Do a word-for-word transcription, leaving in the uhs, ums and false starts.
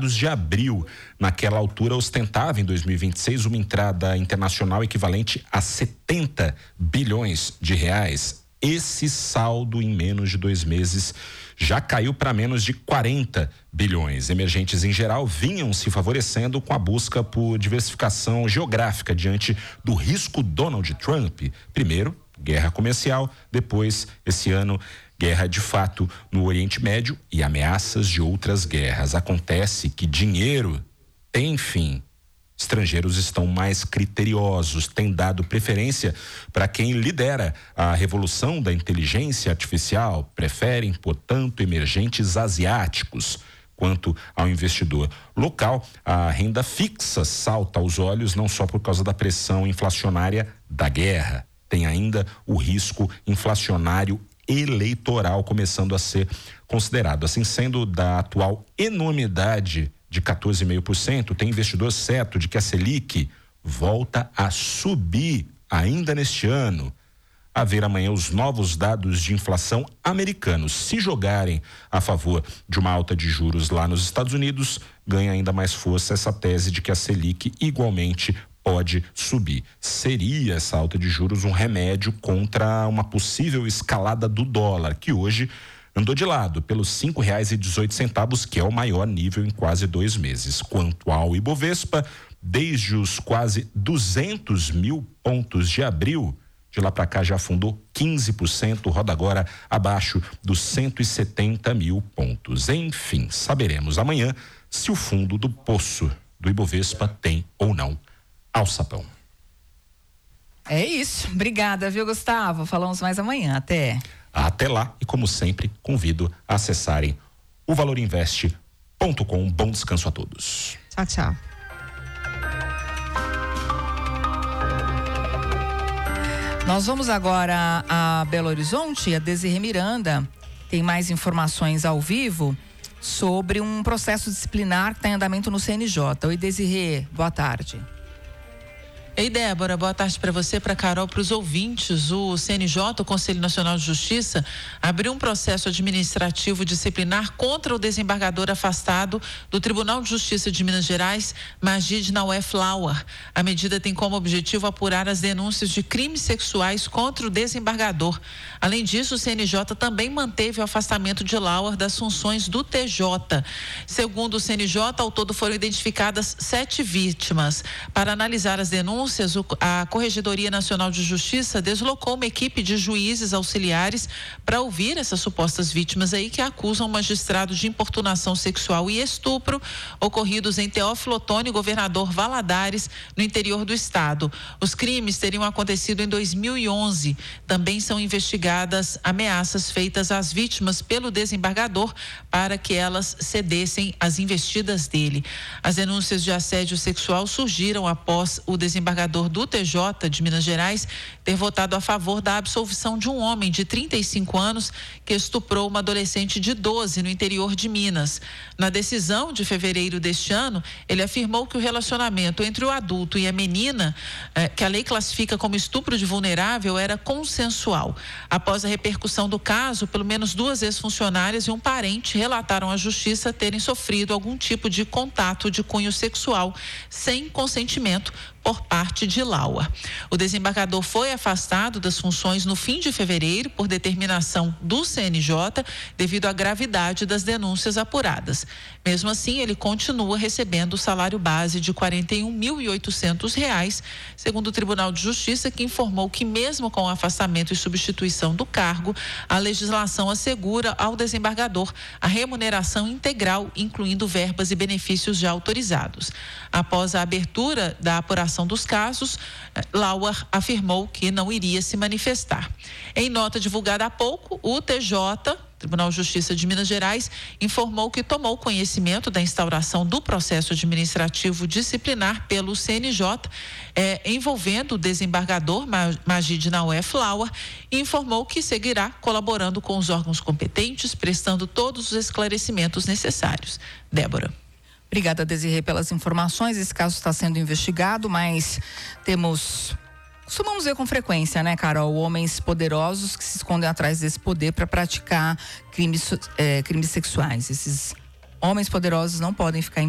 dados de abril. Naquela altura, ostentava em dois mil e vinte e seis uma entrada internacional equivalente a setenta bilhões de reais. Esse saldo, em menos de dois meses, já caiu para menos de quarenta bilhões. Emergentes em geral vinham se favorecendo com a busca por diversificação geográfica diante do risco Donald Trump. Primeiro, guerra comercial, depois, esse ano, guerra de fato no Oriente Médio e ameaças de outras guerras. Acontece que dinheiro tem fim. Estrangeiros estão mais criteriosos, têm dado preferência para quem lidera a revolução da inteligência artificial, preferem, portanto, emergentes asiáticos. Quanto ao investidor local, a renda fixa salta aos olhos não só por causa da pressão inflacionária da guerra, tem ainda o risco inflacionário eleitoral começando a ser considerado. Assim sendo, da atual enormidade de quatorze vírgula cinco por cento, tem investidor certo de que a Selic volta a subir ainda neste ano. A ver amanhã os novos dados de inflação americanos. Se jogarem a favor de uma alta de juros lá nos Estados Unidos, ganha ainda mais força essa tese de que a Selic igualmente pode subir. Seria essa alta de juros um remédio contra uma possível escalada do dólar, que hoje andou de lado pelos cinco reais e dezoito centavos, que é o maior nível em quase dois meses. Quanto ao Ibovespa, desde os quase duzentos mil pontos de abril, de lá para cá já afundou quinze por cento, roda agora abaixo dos cento e setenta mil pontos. Enfim, saberemos amanhã se o fundo do poço do Ibovespa tem ou não alçapão. É isso. Obrigada, viu, Gustavo? Falamos mais amanhã. Até. Até lá, e como sempre, convido a acessarem o valor investe ponto com. Bom descanso a todos. Tchau, tchau. Nós vamos agora a Belo Horizonte. A Desirê Miranda tem mais informações ao vivo sobre um processo disciplinar que está em andamento no C N J. Oi, Desirê, boa tarde. Ei, Débora, boa tarde para você, para Carol, para os ouvintes. O C N J, o Conselho Nacional de Justiça, abriu um processo administrativo disciplinar contra o desembargador afastado do Tribunal de Justiça de Minas Gerais, Magid Nauef Lauer. A medida tem como objetivo apurar as denúncias de crimes sexuais contra o desembargador. Além disso, o C N J também manteve o afastamento de Lauer das funções do T J. Segundo o C N J, ao todo foram identificadas sete vítimas. Para analisar as denúncias, a Corregedoria Nacional de Justiça deslocou uma equipe de juízes auxiliares para ouvir essas supostas vítimas aí que acusam o magistrado de importunação sexual e estupro ocorridos em Teófilo Otoni, governador Valadares, no interior do estado. Os crimes teriam acontecido em dois mil e onze. Também são investigadas ameaças feitas às vítimas pelo desembargador para que elas cedessem às investidas dele. As denúncias de assédio sexual surgiram após o desembargador do T J de Minas Gerais ter votado a favor da absolvição de um homem de trinta e cinco anos que estuprou uma adolescente de doze no interior de Minas. Na decisão de fevereiro deste ano, ele afirmou que o relacionamento entre o adulto e a menina, eh, que a lei classifica como estupro de vulnerável, era consensual. Após a repercussão do caso, pelo menos duas ex-funcionárias e um parente relataram à justiça terem sofrido algum tipo de contato de cunho sexual sem consentimento por parte de Lauer. O desembargador foi afastado das funções no fim de fevereiro por determinação do C N J devido à gravidade das denúncias apuradas. Mesmo assim, ele continua recebendo o salário base de quarenta e um mil e oitocentos reais, segundo o Tribunal de Justiça, que informou que mesmo com o afastamento e substituição do cargo, a legislação assegura ao desembargador a remuneração integral, incluindo verbas e benefícios já autorizados. Após a abertura da apuração dos casos, Lauer afirmou que não iria se manifestar. Em nota divulgada há pouco, o T J, Tribunal de Justiça de Minas Gerais, informou que tomou conhecimento da instauração do processo administrativo disciplinar pelo C N J, eh, envolvendo o desembargador Magid Nauef Lauer, e informou que seguirá colaborando com os órgãos competentes, prestando todos os esclarecimentos necessários. Débora. Obrigada, Desirê, pelas informações. Esse caso está sendo investigado, mas temos... Costumamos ver com frequência, né, Carol? Homens poderosos que se escondem atrás desse poder para praticar crimes, é, crimes sexuais. Esses homens poderosos não podem ficar